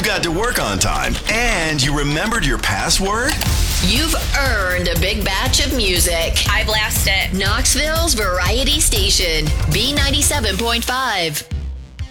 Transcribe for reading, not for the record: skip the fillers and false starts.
got to work on time, and you remembered your password? You've earned a big batch of music. I blast it. Knoxville's Variety Station, B97.5.